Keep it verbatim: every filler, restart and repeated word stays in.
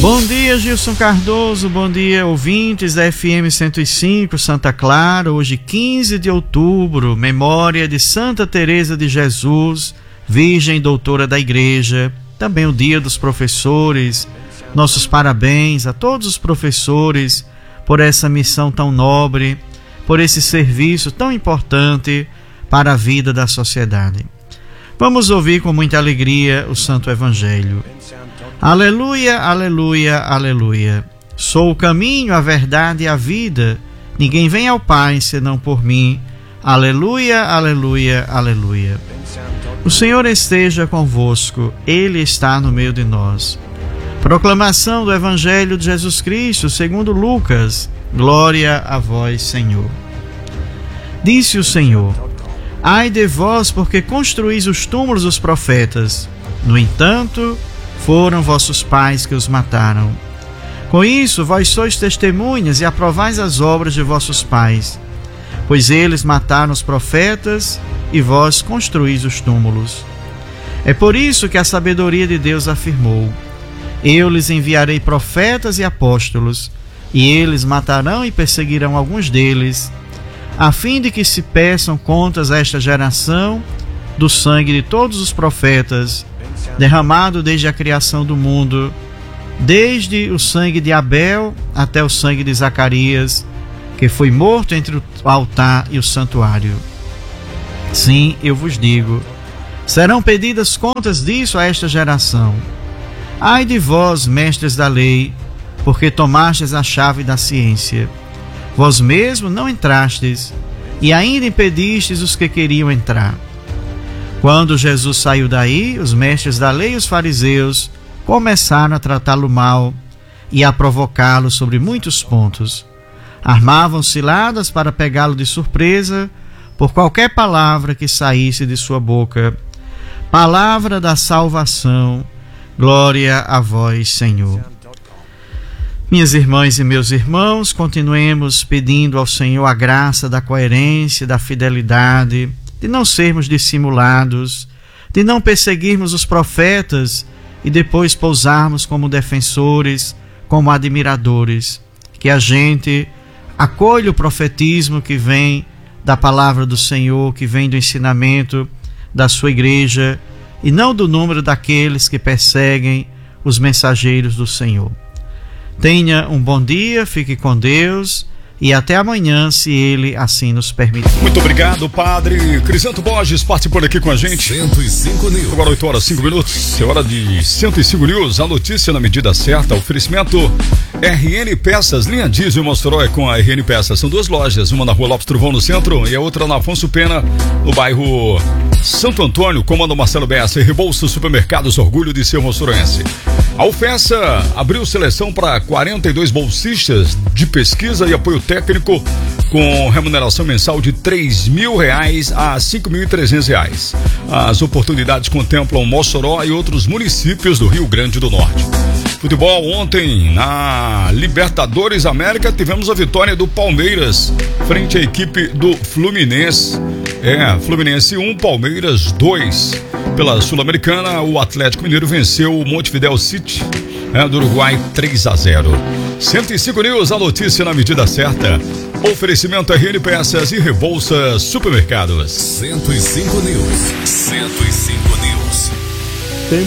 Bom dia, Gilson Cardoso, bom dia, ouvintes da F M cento e cinco Santa Clara. Hoje, quinze de outubro, memória de Santa Teresa de Jesus, Virgem Doutora da Igreja. Também o dia dos professores. Nossos parabéns a todos os professores por essa missão tão nobre, por esse serviço tão importante para a vida da sociedade. Vamos ouvir com muita alegria o Santo Evangelho. Aleluia, aleluia, aleluia. Sou o caminho, a verdade e a vida. Ninguém vem ao Pai senão por mim. Aleluia, aleluia, aleluia. O Senhor esteja convosco. Ele está no meio de nós. Proclamação do Evangelho de Jesus Cristo segundo Lucas. Glória a vós, Senhor. Disse o Senhor: ai de vós, porque construís os túmulos dos profetas. No entanto, foram vossos pais que os mataram. Com isso, vós sois testemunhas e aprovais as obras de vossos pais, pois eles mataram os profetas e vós construís os túmulos. É por isso que a sabedoria de Deus afirmou: eu lhes enviarei profetas e apóstolos, e eles matarão e perseguirão alguns deles, a fim de que se peçam contas a esta geração do sangue de todos os profetas, derramado desde a criação do mundo, desde o sangue de Abel até o sangue de Zacarias, que foi morto entre o altar e o santuário. Sim, eu vos digo, serão pedidas contas disso a esta geração. Ai de vós, mestres da lei, porque tomastes a chave da ciência. Vós mesmos não entrastes, e ainda impedistes os que queriam entrar. Quando Jesus saiu daí, os mestres da lei e os fariseus começaram a tratá-lo mal e a provocá-lo sobre muitos pontos. Armavam ciladas para pegá-lo de surpresa por qualquer palavra que saísse de sua boca. Palavra da salvação. Glória a vós, Senhor. Minhas irmãs e meus irmãos, continuemos pedindo ao Senhor a graça da coerência, da fidelidade, de não sermos dissimulados, de não perseguirmos os profetas e depois pousarmos como defensores, como admiradores. Que a gente acolha o profetismo que vem da palavra do Senhor, que vem do ensinamento da sua igreja, e não do número daqueles que perseguem os mensageiros do Senhor. Tenha um bom dia, fique com Deus e até amanhã, se Ele assim nos permitir. Muito obrigado, Padre Crisanto Borges, participando aqui com a gente. cento e cinco News. Agora oito horas e cinco minutos. É hora de cento e cinco News. A notícia na medida certa. Oferecimento R N Peças, linha diesel Mossoró é com a R N Peças. São duas lojas, uma na rua Lopes Truvão no centro e a outra na Afonso Pena, no bairro Santo Antônio. Comando Marcelo Bessa e Rebolso Supermercados, orgulho de ser moçoroense. A UFESA abriu seleção para quarenta e dois bolsistas de pesquisa e apoio técnico com remuneração mensal de três mil reais a cinco mil e trezentos reais. As oportunidades contemplam Mossoró e outros municípios do Rio Grande do Norte. Futebol, ontem na Libertadores América tivemos a vitória do Palmeiras frente à equipe do Fluminense. É, Fluminense um, Palmeiras dois. Pela Sul-Americana, o Atlético Mineiro venceu o Montevideo City, é, do Uruguai três a zero. cento e cinco News, a notícia na medida certa. Oferecimento R N Peças e Rebolsa Supermercados. cento e cinco News. cento e cinco News.